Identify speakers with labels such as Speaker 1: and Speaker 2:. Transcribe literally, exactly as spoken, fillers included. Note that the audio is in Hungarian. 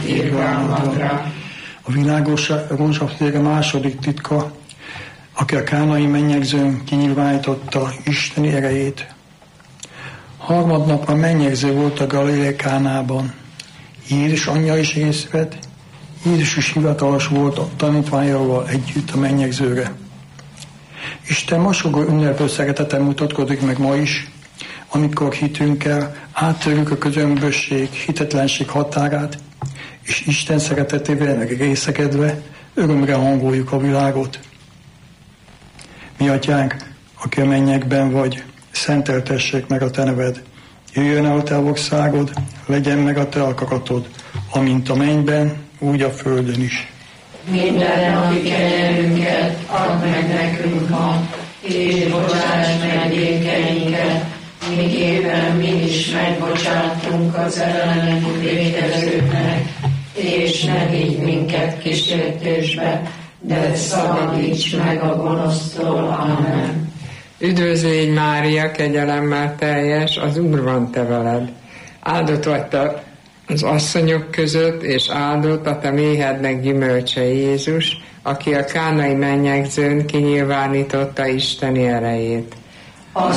Speaker 1: irgalmadra.
Speaker 2: A világos rózsafége második titka, aki a kánai mennyegzőn kinyilvánította Isteni erejét. Harmadnap a mennyegző volt a Galilei Kánában. Jézus anyja is részt vett, Jézus is hivatalos volt a tanítványával együtt a mennyegzőre. Isten mosogó ünnepő szeretete mutatkozik meg ma is, amikor hitünkkel áttörjük a közömbösség, hitetlenség határát, és Isten szeretetével meg részekedve örömre hangoljuk a világot. Mi atyánk, aki a mennyekben vagy, szenteltessék meg a te neved. Jöjjön el a te országod, legyen meg a te akaratod, amint a mennyben, úgy a földön is.
Speaker 1: Minden napi kenyerünket add meg nekünk ma, és bocsáss meg vétkeinket, miképpen mi is megbocsátunk az ellenünk vétkezőknek, és ne vigy minket kísértésbe, de szabadíts meg a gonosztól. Amen.
Speaker 3: Üdvözlégy Mária, kegyelemmel teljes, az Úr van te veled. Áldott vagy te az asszonyok között, és áldott a te méhednek gyümölcse Jézus, aki a kánai mennyegzőn kinyilvánította Isteni erejét.